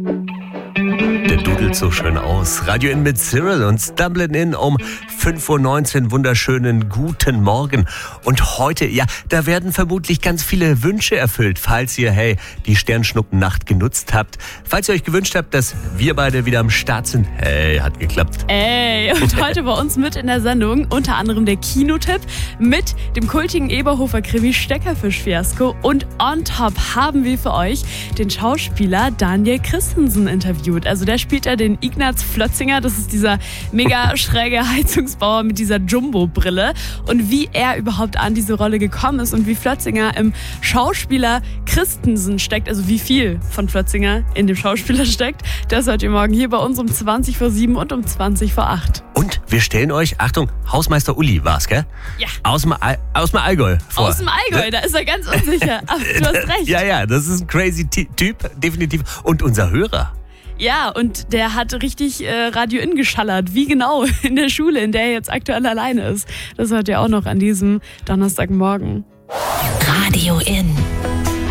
Der dudelt so schön aus. Radio In mit Cyril und Stumbling In um 5.19 Uhr. Wunderschönen guten Morgen. Und heute, ja, da werden vermutlich ganz viele Wünsche erfüllt, falls ihr, die Sternschnuppennacht genutzt habt. Falls ihr euch gewünscht habt, dass wir beide wieder am Start sind. Hat geklappt. Und heute bei uns mit in der Sendung unter anderem der Kinotipp mit dem kultigen Eberhofer-Krimi Steckerfisch-Fiasko. Und on top haben wir für euch den Schauspieler Daniel Christensen interviewt. Also der spielt ja den Ignaz Flötzinger, das ist dieser mega schräge Heizungsbauer mit dieser Jumbo-Brille. Und wie er überhaupt an diese Rolle gekommen ist und wie Flötzinger im Schauspieler Christensen steckt, also wie viel von Flötzinger in dem Schauspieler steckt, das hört ihr morgen hier bei uns um 20:07 und um 20:08. Und wir stellen euch, Achtung, Hausmeister Uli war's, gell? Ja. Aus dem Allgäu vor. Aus dem Allgäu, da ist er ganz unsicher. Aber du hast recht. Ja, das ist ein crazy Typ, definitiv. Und unser Hörer. Ja, und der hat richtig Radio In geschallert. Wie genau in der Schule, in der er jetzt aktuell alleine ist. Das hört ihr auch noch an diesem Donnerstagmorgen. Radio In.